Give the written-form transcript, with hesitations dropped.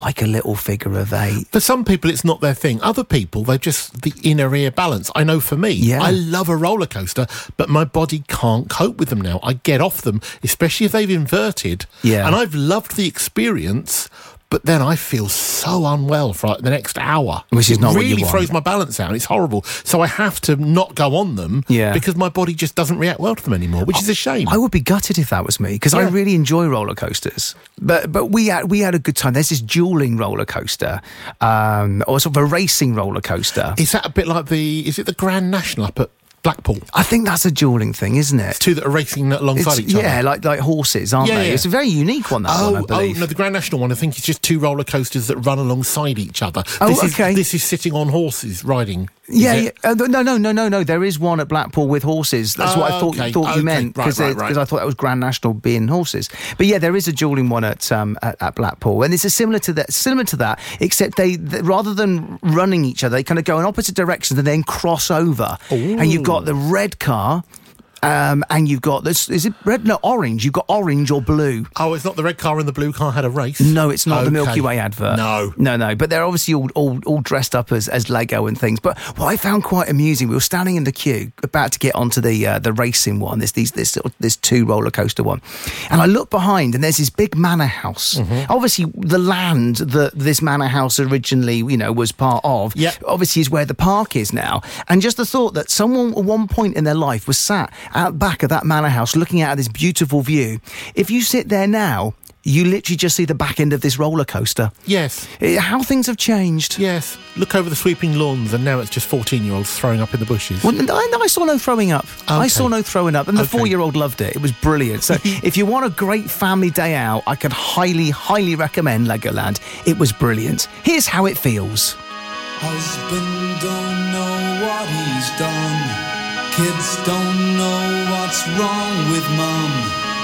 like a little figure of 8. For some people, it's not their thing. Other people, they're just the inner ear balance. I know for me, Yeah. I love a roller coaster, but my body can't cope with them now. I get off them, especially if they've inverted. Yeah. And I've loved the experience, but then I feel so unwell for like the next hour. Which is not it what you really want. throws my balance out. It's horrible. So I have to not go on them Yeah. because my body just doesn't react well to them anymore, which is a shame. I would be gutted if that was me, because I Yeah. really enjoy roller coasters. But we had a good time. There's this dueling roller coaster, or sort of a racing roller coaster. Is that a bit like is it the Grand National up at Blackpool? I think that's a dueling thing, isn't it? Two that are racing alongside each other. Yeah, like horses, aren't Yeah, they? yeah. It's a very unique one, that one, I believe. no, the Grand National one, I think it's just 2 roller coasters that run alongside each other. Oh, okay. This is sitting on horses riding. Yeah, Is yeah. it? No. There is one at Blackpool with horses. That's what I thought okay, you meant, right, because right. I thought that was Grand National being horses. But yeah, there is a dueling one at Blackpool, and it's similar to that, except they rather than running each other, they kind of go in opposite directions and then cross over. Ooh. And you've got the red car. And you've got this. Is it red? No, orange. You've got orange or blue. Oh, it's not the red car and the blue car had a race? No, it's not the Milky Okay. Way advert. No. But they're obviously all dressed up as Lego and things. But what I found quite amusing, we were standing in the queue about to get onto the racing one, this 2 roller coaster one, and I look behind and there's this big manor house. Mm-hmm. Obviously, the land that this manor house originally, was part of, Yep. obviously is where the park is now. And just the thought that someone at one point in their life was sat out back of that manor house looking out at this beautiful view. If you sit there now, you literally just see the back end of this roller coaster. Yes. How things have changed. Yes. Look over the sweeping lawns and now it's just 14-year-olds throwing up in the bushes. Well, I saw no throwing up. I Okay. saw no throwing up, and the Okay. 4-year-old loved it. It was brilliant. So if you want a great family day out, I could highly, highly recommend Legoland. It was brilliant. Here's how it feels. Husband don't know what he's done. Kids don't know what's wrong with mum.